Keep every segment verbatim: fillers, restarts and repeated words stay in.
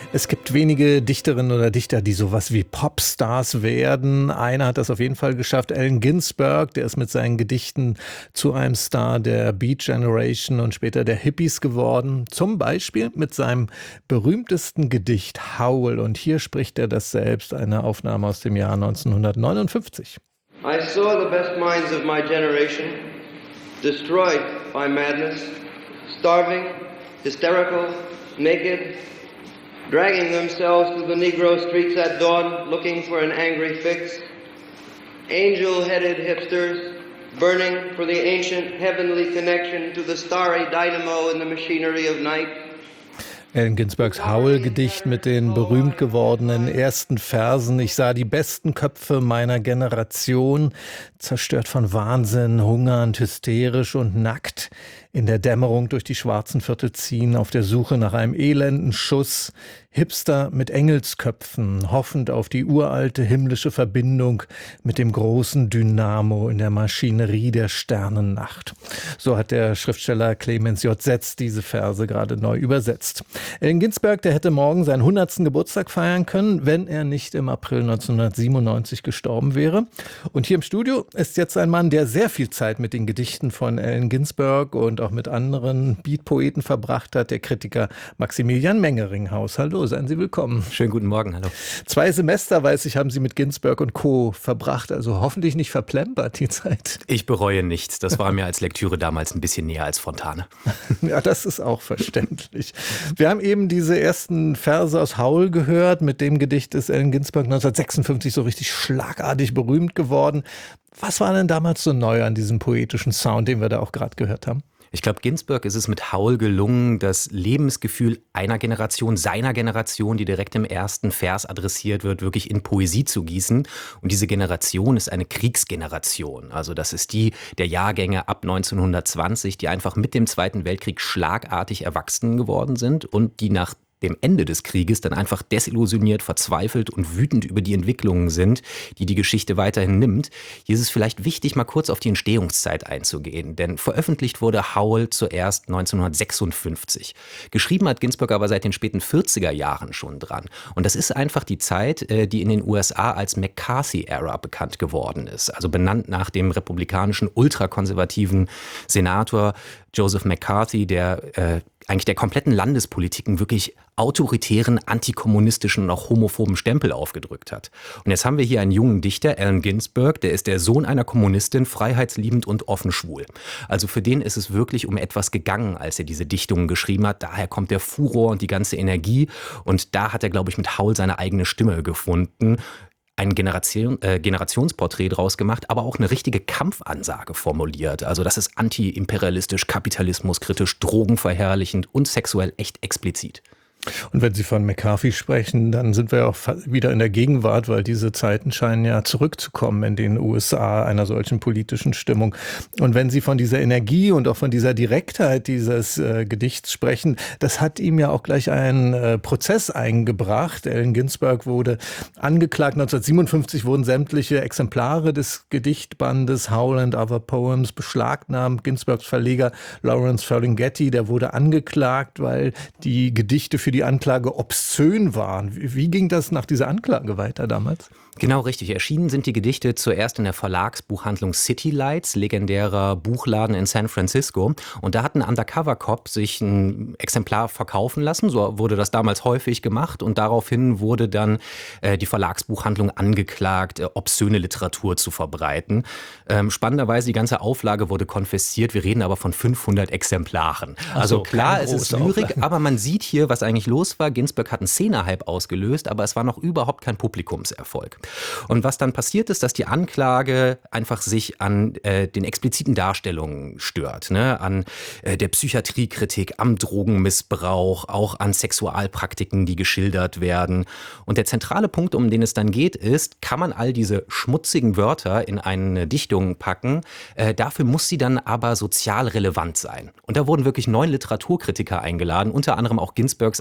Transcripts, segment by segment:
Es gibt wenige Dichterinnen oder Dichter, die sowas wie Popstars werden. Einer hat das auf jeden Fall geschafft, Allen Ginsberg, der ist mit seinen Gedichten zu einem Star der Beat Generation und später der Hippies geworden. Zum Beispiel mit seinem berühmtesten Gedicht Howl. Und hier spricht er das selbst, eine Aufnahme aus dem Jahr neunzehnhundertneunundfünfzig. I saw the best minds of my generation destroyed by madness, starving, hysterical, naked, dragging themselves through the Negro streets at dawn, looking for an angry fix. Angel-headed hipsters, burning for the ancient heavenly connection to the starry dynamo in the machinery of night. Allen Ginsbergs Howl-Gedicht mit den berühmt gewordenen ersten Versen. Ich sah die besten Köpfe meiner Generation, zerstört von Wahnsinn, hungernd, hysterisch und nackt, in der Dämmerung durch die schwarzen Viertel ziehen, auf der Suche nach einem elenden Schuss. Hipster mit Engelsköpfen, hoffend auf die uralte himmlische Verbindung mit dem großen Dynamo in der Maschinerie der Sternennacht. So hat der Schriftsteller Clemens J. Setz diese Verse gerade neu übersetzt. Allen Ginsberg, der hätte morgen seinen hundertsten Geburtstag feiern können, wenn er nicht im April neunzehnhundertsiebenundneunzig gestorben wäre. Und hier im Studio ist jetzt ein Mann, der sehr viel Zeit mit den Gedichten von Allen Ginsberg und auch mit anderen Beatpoeten verbracht hat, der Kritiker Maximilian Mengeringhaus. Hallo, seien Sie willkommen. Schönen guten Morgen, hallo. Zwei Semester, weiß ich, haben Sie mit Ginsberg und Co. verbracht, also hoffentlich nicht verplempert die Zeit. Ich bereue nichts, das war mir als Lektüre damals ein bisschen näher als Fontane. Ja, das ist auch verständlich. Wir haben eben diese ersten Verse aus Howl gehört, mit dem Gedicht ist Allen Ginsberg neunzehnhundertsechsundfünfzig so richtig schlagartig berühmt geworden. Was war denn damals so neu an diesem poetischen Sound, den wir da auch gerade gehört haben? Ich glaube, Ginsberg ist es mit Howl gelungen, das Lebensgefühl einer Generation, seiner Generation, die direkt im ersten Vers adressiert wird, wirklich in Poesie zu gießen. Und diese Generation ist eine Kriegsgeneration. Also das ist die der Jahrgänge ab neunzehnhundertzwanzig, die einfach mit dem Zweiten Weltkrieg schlagartig erwachsen geworden sind und die nach dem Ende des Krieges dann einfach desillusioniert, verzweifelt und wütend über die Entwicklungen sind, die die Geschichte weiterhin nimmt. Hier ist es vielleicht wichtig, mal kurz auf die Entstehungszeit einzugehen, denn veröffentlicht wurde Howl zuerst neunzehnhundertsechsundfünfzig. Geschrieben hat Ginsberg aber seit den späten vierziger Jahren schon dran. Und das ist einfach die Zeit, die in den U S A als McCarthy-Ära bekannt geworden ist, also benannt nach dem republikanischen, ultrakonservativen Senator Joseph McCarthy, der äh, eigentlich der kompletten Landespolitiken wirklich autoritären, antikommunistischen und auch homophoben Stempel aufgedrückt hat. Und jetzt haben wir hier einen jungen Dichter, Allen Ginsberg, der ist der Sohn einer Kommunistin, freiheitsliebend und offen schwul. Also für den ist es wirklich um etwas gegangen, als er diese Dichtungen geschrieben hat. Daher kommt der Furor und die ganze Energie. Und da hat er, glaube ich, mit Howl seine eigene Stimme gefunden. Ein Generation, äh, Generationsporträt draus gemacht, aber auch eine richtige Kampfansage formuliert. Also das ist anti-imperialistisch, kapitalismuskritisch, drogenverherrlichend und sexuell echt explizit. Und wenn Sie von McCarthy sprechen, dann sind wir auch wieder in der Gegenwart, weil diese Zeiten scheinen ja zurückzukommen in den U S A, einer solchen politischen Stimmung. Und wenn Sie von dieser Energie und auch von dieser Direktheit dieses äh, Gedichts sprechen, das hat ihm ja auch gleich einen äh, Prozess eingebracht. Allen Ginsberg wurde angeklagt. neunzehnhundertsiebenundfünfzig wurden sämtliche Exemplare des Gedichtbandes Howl and Other Poems beschlagnahmt. Ginsbergs Verleger Lawrence Ferlinghetti, der wurde angeklagt, weil die Gedichte für die Anklage obszön waren. Wie ging das nach dieser Anklage weiter damals? Genau richtig. Erschienen sind die Gedichte zuerst in der Verlagsbuchhandlung City Lights, legendärer Buchladen in San Francisco. Und da hat ein Undercover-Cop sich ein Exemplar verkaufen lassen. So wurde das damals häufig gemacht. Und daraufhin wurde dann äh, die Verlagsbuchhandlung angeklagt, äh, obszöne Literatur zu verbreiten. Ähm, spannenderweise, die ganze Auflage wurde konfisziert. Wir reden aber von fünfhundert Exemplaren. Ach also so, klar, es ist Lyrik, Auflage. Aber man sieht hier, was eigentlich los war. Ginsberg hat einen Szene-Hype ausgelöst, aber es war noch überhaupt kein Publikumserfolg. Und was dann passiert ist, dass die Anklage einfach sich an äh, den expliziten Darstellungen stört, ne? An äh, der Psychiatriekritik, am Drogenmissbrauch, auch an Sexualpraktiken, die geschildert werden. Und der zentrale Punkt, um den es dann geht, ist, kann man all diese schmutzigen Wörter in eine Dichtung packen, äh, dafür muss sie dann aber sozial relevant sein. Und da wurden wirklich neun Literaturkritiker eingeladen, unter anderem auch Ginsbergs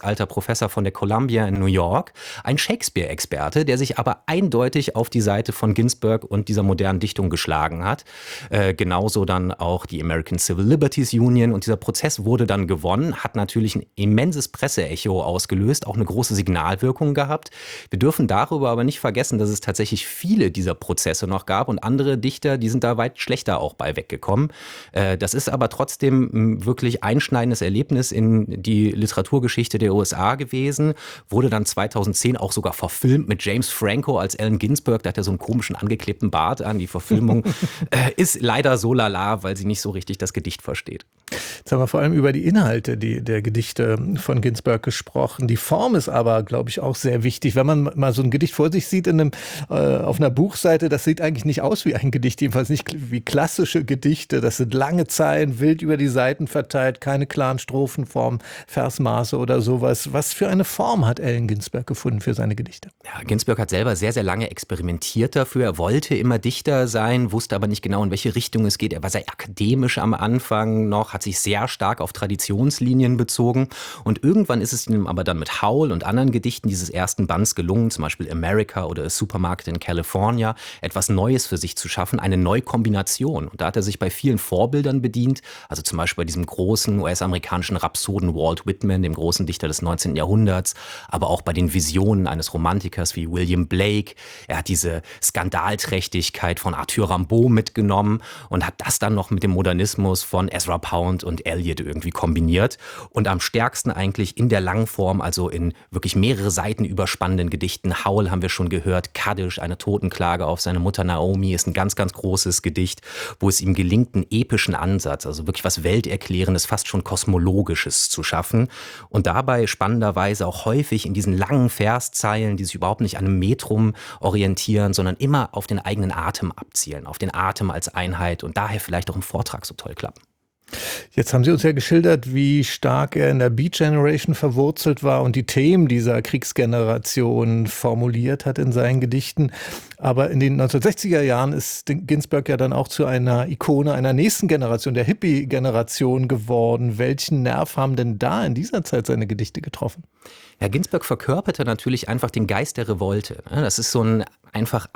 alter Professor von der Columbia in New York, ein Shakespeare-Experte, der sich aber eindeutig auf die Seite von Ginsberg und dieser modernen Dichtung geschlagen hat. Äh, genauso dann auch die American Civil Liberties Union. Und dieser Prozess wurde dann gewonnen, hat natürlich ein immenses Presseecho ausgelöst, auch eine große Signalwirkung gehabt. Wir dürfen darüber aber nicht vergessen, dass es tatsächlich viele dieser Prozesse noch gab und andere Dichter, die sind da weit schlechter auch bei weggekommen. Äh, das ist aber trotzdem ein wirklich einschneidendes Erlebnis in die Literaturgeschichte der U S A gewesen. Wurde dann zweitausendzehn auch sogar verfilmt mit James Franco als Allen Ginsberg. Da hat er so einen komischen angeklebten Bart an. Die Verfilmung äh, ist leider so lala, weil sie nicht so richtig das Gedicht versteht. Jetzt haben wir vor allem über die Inhalte die, der Gedichte von Ginsberg gesprochen. Die Form ist aber, glaube ich, auch sehr wichtig. Wenn man mal so ein Gedicht vor sich sieht in einem, äh, auf einer Buchseite, das sieht eigentlich nicht aus wie ein Gedicht, jedenfalls nicht wie klassische Gedichte. Das sind lange Zeilen, wild über die Seiten verteilt, keine klaren Strophenformen, Versmaße oder sowas. Was für eine Form hat Allen Ginsberg gefunden für seine Gedichte? Ja, Ginsberg hat selber sehr, sehr lange experimentiert dafür. Er wollte immer Dichter sein, wusste aber nicht genau, in welche Richtung es geht. Er war sehr akademisch am Anfang noch, hat sich sehr stark auf Traditionslinien bezogen. Und irgendwann ist es ihm aber dann mit Howl und anderen Gedichten dieses ersten Bands gelungen, zum Beispiel America oder A Supermarket in California, etwas Neues für sich zu schaffen, eine Neukombination. Und da hat er sich bei vielen Vorbildern bedient, also zum Beispiel bei diesem großen U S-amerikanischen Rhapsoden Walt Whitman, dem großen Dichter des neunzehnten Jahrhunderts, aber auch bei den Visionen eines Romantikers wie William Blake. Er hat diese Skandalträchtigkeit von Arthur Rimbaud mitgenommen und hat das dann noch mit dem Modernismus von Ezra Pound und Eliot irgendwie kombiniert. Und am stärksten eigentlich in der Langform, also in wirklich mehrere Seiten überspannenden Gedichten. Howl haben wir schon gehört, Kaddish, eine Totenklage auf seine Mutter Naomi, ist ein ganz, ganz großes Gedicht, wo es ihm gelingt, einen epischen Ansatz, also wirklich was Welterklärendes, fast schon Kosmologisches zu schaffen. Und dabei spannenderweise auch häufig in diesen langen Verszeilen, die sich überhaupt nicht an einem Metrum orientieren, sondern immer auf den eigenen Atem abzielen, auf den Atem als Einheit und daher vielleicht auch im Vortrag so toll klappen. Jetzt haben Sie uns ja geschildert, wie stark er in der Beat Generation verwurzelt war und die Themen dieser Kriegsgeneration formuliert hat in seinen Gedichten. Aber in den neunzehnhundertsechziger Jahren ist Ginsberg ja dann auch zu einer Ikone einer nächsten Generation, der Hippie-Generation geworden. Welchen Nerv haben denn da in dieser Zeit seine Gedichte getroffen? Ja, Ginsberg verkörperte natürlich einfach den Geist der Revolte. Das ist so ein einfach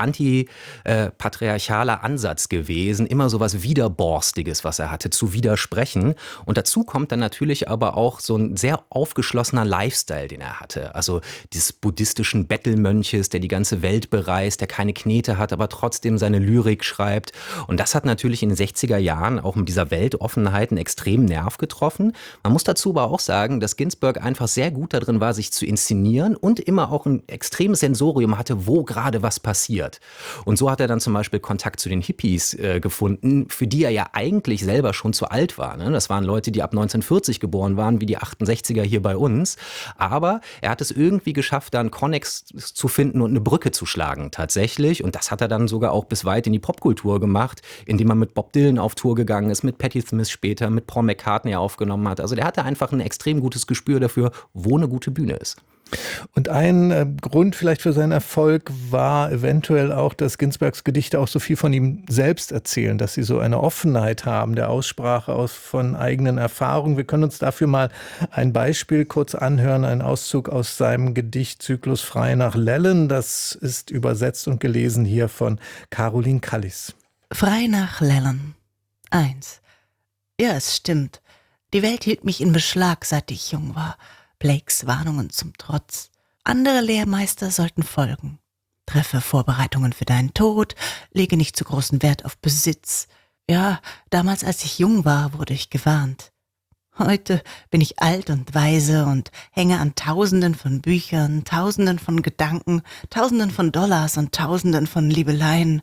antipatriarchaler Ansatz gewesen, immer so was Widerborstiges, was er hatte, zu widersprechen. Und dazu kommt dann natürlich aber auch so ein sehr aufgeschlossener Lifestyle, den er hatte. Also dieses buddhistischen Bettelmönches, der die ganze Welt bereist, der keine Knete hat, aber trotzdem seine Lyrik schreibt. Und das hat natürlich in den sechziger Jahren auch mit dieser Weltoffenheit einen extremen Nerv getroffen. Man muss dazu aber auch sagen, dass Ginsberg einfach sehr gut darin war, sich zu inszenieren und immer auch ein extremes Sensorium hatte, wo gerade was passiert. Und so hat er dann zum Beispiel Kontakt zu den Hippies äh, gefunden, für die er ja eigentlich selber schon zu alt war. Ne? Das waren Leute, die ab neunzehnhundertvierzig geboren waren, wie die achtundsechziger hier bei uns. Aber er hat es irgendwie geschafft, da einen Konnex zu finden und eine Brücke zu schlagen tatsächlich. Und das hat er dann sogar auch bis weit in die Popkultur gemacht, indem er mit Bob Dylan auf Tour gegangen ist, mit Patti Smith später, mit Paul McCartney aufgenommen hat. Also der hatte einfach ein extrem gutes Gespür dafür, wo eine gute Bühne ist. Und ein äh, Grund vielleicht für seinen Erfolg war eventuell auch, dass Ginsbergs Gedichte auch so viel von ihm selbst erzählen, dass sie so eine Offenheit haben, der Aussprache aus von eigenen Erfahrungen. Wir können uns dafür mal ein Beispiel kurz anhören, einen Auszug aus seinem Gedichtzyklus Frei nach Lellen. Das ist übersetzt und gelesen hier von Caroline Kallis. Frei nach Lellen. Eins. Ja, es stimmt. Die Welt hielt mich in Beschlag, seit ich jung war. Blakes Warnungen zum Trotz. Andere Lehrmeister sollten folgen. Treffe Vorbereitungen für deinen Tod, lege nicht zu großen Wert auf Besitz. Ja, damals, als ich jung war, wurde ich gewarnt. Heute bin ich alt und weise und hänge an Tausenden von Büchern, Tausenden von Gedanken, Tausenden von Dollars und Tausenden von Liebeleien.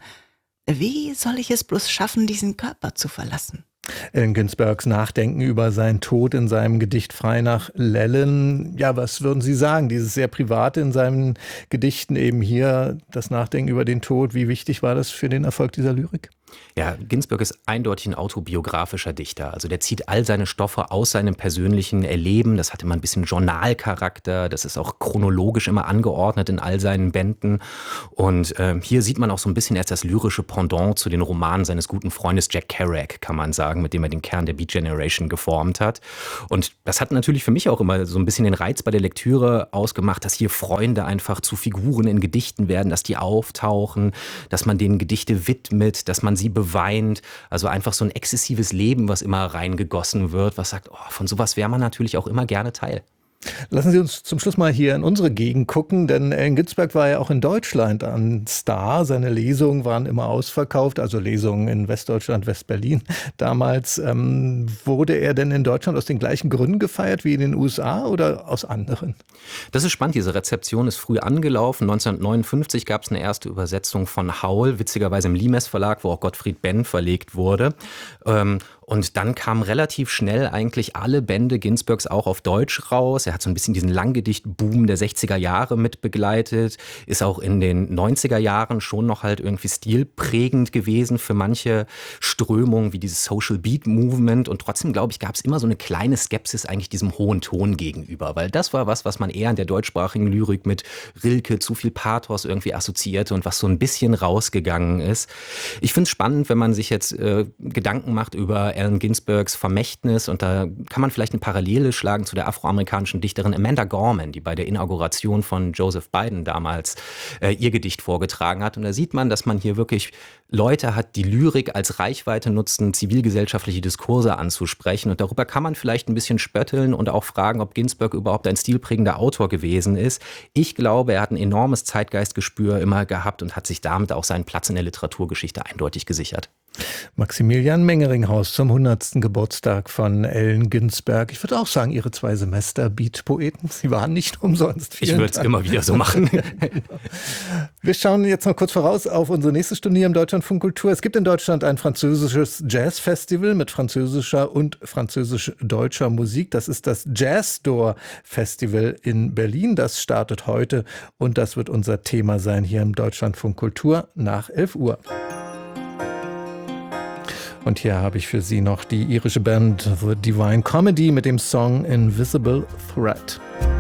Wie soll ich es bloß schaffen, diesen Körper zu verlassen? Allen Ginsbergs Nachdenken über seinen Tod in seinem Gedicht Frei nach Lellen. Ja, was würden Sie sagen? Dieses sehr Private in seinen Gedichten eben hier, das Nachdenken über den Tod. Wie wichtig war das für den Erfolg dieser Lyrik? Ja, Ginsberg ist eindeutig ein autobiografischer Dichter. Also der zieht all seine Stoffe aus seinem persönlichen Erleben. Das hat immer ein bisschen Journalcharakter. Das ist auch chronologisch immer angeordnet in all seinen Bänden. Und äh, hier sieht man auch so ein bisschen erst das lyrische Pendant zu den Romanen seines guten Freundes Jack Kerouac, kann man sagen, mit dem er den Kern der Beat Generation geformt hat. Und das hat natürlich für mich auch immer so ein bisschen den Reiz bei der Lektüre ausgemacht, dass hier Freunde einfach zu Figuren in Gedichten werden, dass die auftauchen, dass man denen Gedichte widmet, dass man sie beweint. Also einfach so ein exzessives Leben, was immer reingegossen wird, was sagt, oh, von sowas wäre man natürlich auch immer gerne Teil. Lassen Sie uns zum Schluss mal hier in unsere Gegend gucken, denn Allen Ginsberg war ja auch in Deutschland ein Star. Seine Lesungen waren immer ausverkauft, also Lesungen in Westdeutschland, Westberlin. Damals ähm, wurde er denn in Deutschland aus den gleichen Gründen gefeiert wie in den U S A oder aus anderen? Das ist spannend, diese Rezeption ist früh angelaufen. neunzehnhundertneunundfünfzig gab es eine erste Übersetzung von Haul, witzigerweise im Limes Verlag, wo auch Gottfried Benn verlegt wurde. Ähm, Und dann kamen relativ schnell eigentlich alle Bände Ginsbergs auch auf Deutsch raus. Er hat so ein bisschen diesen Langgedicht-Boom der sechziger Jahre mit begleitet, ist auch in den neunziger Jahren schon noch halt irgendwie stilprägend gewesen für manche Strömungen wie dieses Social Beat Movement. Und trotzdem, glaube ich, gab es immer so eine kleine Skepsis eigentlich diesem hohen Ton gegenüber, weil das war was, was man eher in der deutschsprachigen Lyrik mit Rilke, zu viel Pathos irgendwie assoziierte und was so ein bisschen rausgegangen ist. Ich finde es spannend, wenn man sich jetzt äh, Gedanken macht über Allen Ginsbergs Vermächtnis, und da kann man vielleicht eine Parallele schlagen zu der afroamerikanischen Dichterin Amanda Gorman, die bei der Inauguration von Joseph Biden damals äh, ihr Gedicht vorgetragen hat. Und da sieht man, dass man hier wirklich Leute hat, die Lyrik als Reichweite nutzen, zivilgesellschaftliche Diskurse anzusprechen. Und darüber kann man vielleicht ein bisschen spötteln und auch fragen, ob Ginsberg überhaupt ein stilprägender Autor gewesen ist. Ich glaube, er hat ein enormes Zeitgeistgespür immer gehabt und hat sich damit auch seinen Platz in der Literaturgeschichte eindeutig gesichert. Maximilian Mengeringhaus zum hundertsten Geburtstag von Allen Ginsberg. Ich würde auch sagen, Ihre zwei Semester Beat-Poeten, Sie waren nicht umsonst. Vielen ich würde es immer wieder so machen. Wir schauen jetzt noch kurz voraus auf unsere nächste Stunde hier im Deutschlandfunk Kultur. Es gibt in Deutschland ein französisches Jazzfestival mit französischer und französisch-deutscher Musik. Das ist das Jazzdoor Festival in Berlin. Das startet heute und das wird unser Thema sein hier im Deutschlandfunk Kultur nach elf Uhr. Und hier habe ich für Sie noch die irische Band The Divine Comedy mit dem Song Invisible Threat.